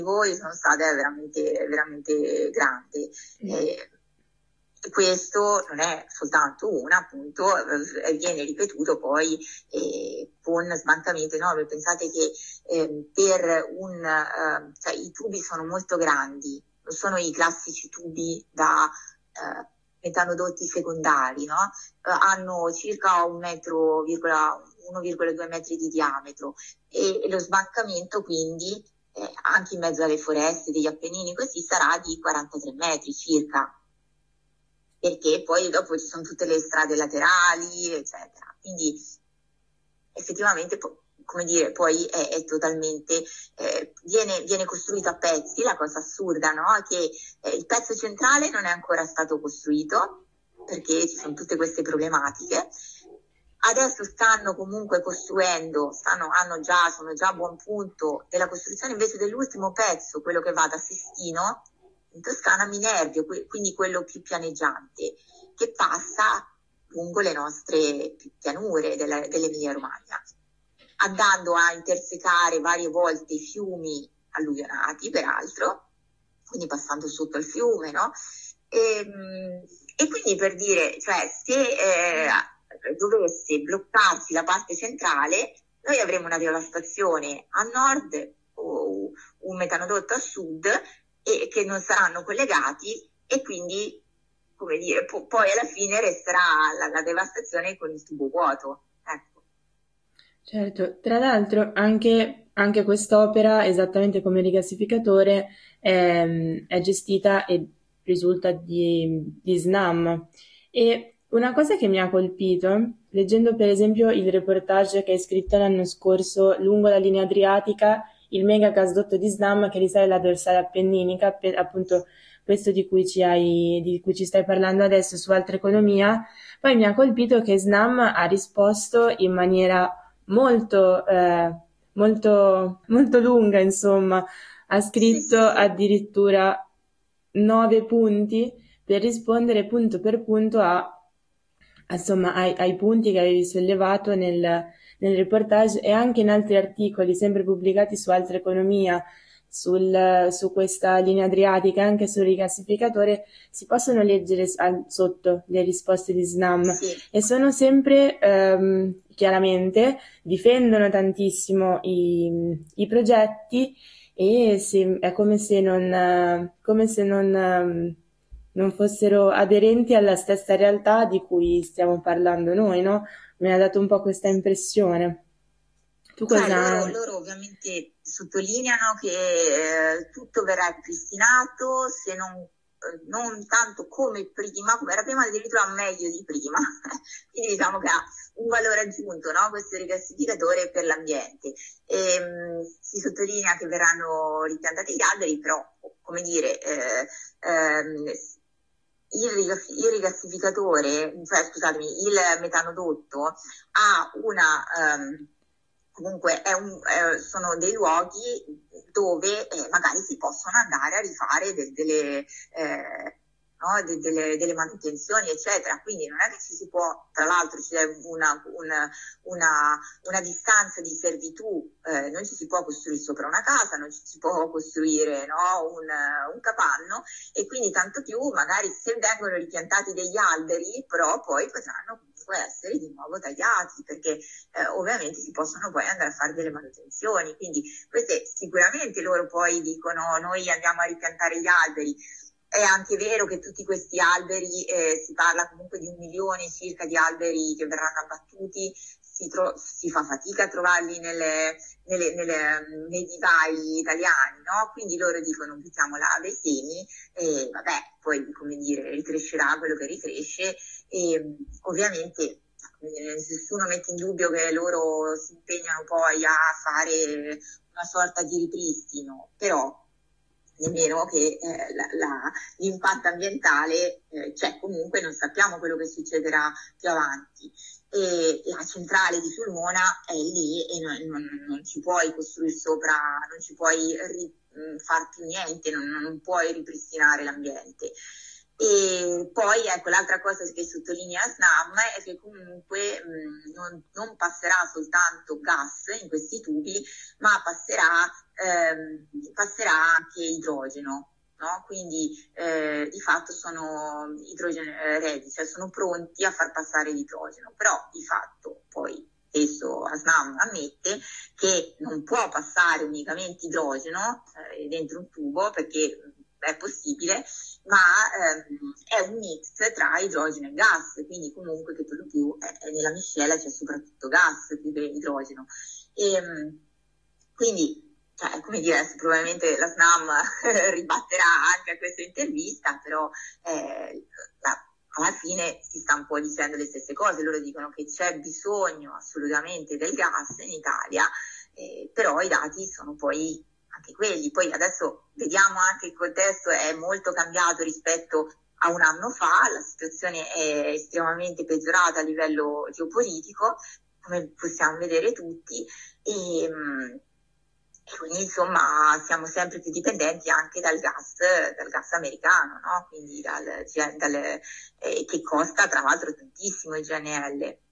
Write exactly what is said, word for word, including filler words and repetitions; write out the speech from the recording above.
sono state veramente, veramente grandi. Mm. E, e questo non è soltanto una, appunto, eh, viene ripetuto poi eh, con sbancamento enorme. Pensate che eh, per un, eh, cioè, i tubi sono molto grandi, non sono i classici tubi da eh, metanodotti secondari, no? Eh, hanno circa un metro, uno virgola due metri di diametro e, e lo sbancamento quindi eh, anche in mezzo alle foreste degli Appennini così sarà di quarantatré metri circa, perché poi dopo ci sono tutte le strade laterali, eccetera. Quindi effettivamente, come dire, poi è, è totalmente, eh, viene, viene costruito a pezzi, la cosa assurda, no? Che eh, il pezzo centrale non è ancora stato costruito, perché ci sono tutte queste problematiche. Adesso stanno comunque costruendo, stanno, hanno già, sono già a buon punto della costruzione invece dell'ultimo pezzo, quello che va da Sestino, in Toscana, a Minervio, quindi quello più pianeggiante, che passa lungo le nostre pianure della, dell'Emilia Romagna, andando a intersecare varie volte i fiumi alluvionati, peraltro, quindi passando sotto il fiume, no? E, e quindi per dire, cioè, se eh, dovesse bloccarsi la parte centrale, noi avremo una devastazione a nord o un metanodotto a sud, e che non saranno collegati, e quindi, come dire, po- poi alla fine resterà la, la devastazione con il tubo vuoto. Ecco. Certo, tra l'altro anche, anche quest'opera, esattamente come il rigassificatore, è, è gestita e risulta di, di SNAM. E una cosa che mi ha colpito, leggendo per esempio il reportage che hai scritto l'anno scorso lungo la linea adriatica, il mega gasdotto di SNAM che risale alla dorsale appenninica, per, appunto questo di cui ci hai, di cui ci stai parlando adesso su Altra Economia, poi mi ha colpito che SNAM ha risposto in maniera molto, eh, molto, molto lunga, insomma, ha scritto addirittura nove punti per rispondere punto per punto a, insomma, ai, ai punti che avevi sollevato nel, nel reportage e anche in altri articoli sempre pubblicati su Altra Economia, sul, su questa linea adriatica, anche sul rigassificatore, si possono leggere al, sotto le risposte di SNAM Sì. e sono sempre, ehm, chiaramente, difendono tantissimo i, i progetti e se, è come se non, come se non, non fossero aderenti alla stessa realtà di cui stiamo parlando noi, no? Mi ha dato un po' questa impressione. Tu Cioè, cosa... loro, loro ovviamente sottolineano che eh, tutto verrà ripristinato, se non, eh, non tanto come prima, come era prima, addirittura meglio di prima. Quindi diciamo che ha un valore aggiunto, no? Questo rigassificatore per l'ambiente. E, mh, si sottolinea che verranno ripiantati gli alberi, però, come dire, eh, ehm, il, rigass- il rigassificatore, cioè scusatemi, il metanodotto ha una... Um, comunque è un, eh, sono dei luoghi dove eh, magari si possono andare a rifare de- delle, eh, no, de- delle, delle manutenzioni, eccetera. Quindi non è che ci si può, tra l'altro c'è una, una, una, una distanza di servitù, eh, non ci si può costruire sopra una casa, non ci si può costruire, no, un, un capanno, e quindi tanto più magari se vengono ripiantati degli alberi, però poi potranno comunque essere di nuovo tagliati, perché eh, ovviamente si possono poi andare a fare delle manutenzioni. Quindi queste sicuramente loro poi dicono noi andiamo a ripiantare gli alberi. È anche vero che tutti questi alberi, eh, si parla comunque di un milione circa di alberi che verranno abbattuti, si, tro- si fa fatica a trovarli nelle, nelle, nelle, nei vivai italiani, no? Quindi loro dicono buttiamola dei semi e vabbè, poi come dire, ricrescerà quello che ricresce e ovviamente nessuno mette in dubbio che loro si impegnano poi a fare una sorta di ripristino, però nemmeno che eh, la, la, l'impatto ambientale eh, c'è, comunque non sappiamo quello che succederà più avanti. E la centrale di Sulmona è lì e non, non, non ci puoi costruire sopra, non ci puoi ri, far più niente, non, non puoi ripristinare l'ambiente. E poi ecco l'altra cosa che sottolinea SNAM è che comunque mh, non, non passerà soltanto gas in questi tubi, ma passerà, ehm, passerà anche idrogeno. No? Quindi eh, di fatto sono idrogeno eh, ready, cioè sono pronti a far passare l'idrogeno, però di fatto poi stesso SNAM ammette che non può passare unicamente idrogeno eh, dentro un tubo perché è possibile, ma ehm, è un mix tra idrogeno e gas, quindi comunque che per lo più eh, nella miscela c'è soprattutto gas più che idrogeno. E, quindi cioè, come dire, adesso probabilmente la SNAM ribatterà anche a questa intervista, però eh, la, alla fine si sta un po' dicendo le stesse cose. Loro dicono che c'è bisogno assolutamente del gas in Italia, eh, però i dati sono poi anche quelli. Poi adesso vediamo anche il contesto è molto cambiato rispetto a un anno fa, la situazione è estremamente peggiorata a livello geopolitico, come possiamo vedere tutti, e E quindi insomma siamo sempre più dipendenti anche dal gas, dal gas americano, no? Quindi dal, dal, eh, che costa tra l'altro tantissimo il G N L.